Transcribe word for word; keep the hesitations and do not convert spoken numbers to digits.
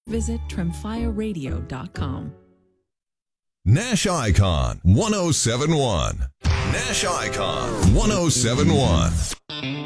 Visit tremfya radio dot com. Nash Icon one oh seven point one. Nash Icon one oh seven point one.